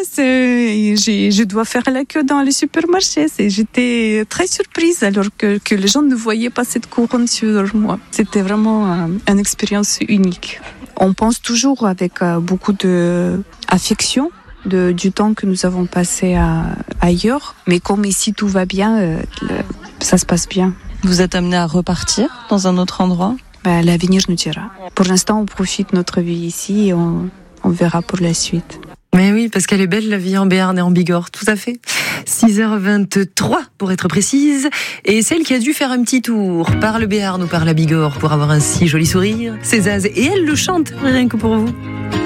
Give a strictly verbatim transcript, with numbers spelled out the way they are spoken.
c'est, j'ai, je dois faire la queue dans les supermarchés. C'est, j'étais très surprise alors que, que les gens ne voyaient pas cette couronne sur moi. C'était vraiment euh, une expérience unique. On pense toujours avec euh, beaucoup d'affection de, du temps que nous avons passé à, ailleurs. Mais comme ici tout va bien, euh, le, ça se passe bien. Vous êtes amené à repartir dans un autre endroit ? Bah, l'avenir nous dira. Pour l'instant, on profite de notre vie ici et on, on verra pour la suite. Mais oui, parce qu'elle est belle la vie en Béarn et en Bigorre, tout à fait. six heures vingt-trois pour être précise. Et celle qui a dû faire un petit tour par le Béarn ou par la Bigorre pour avoir un si joli sourire, c'est Zaz. Et elle le chante rien que pour vous.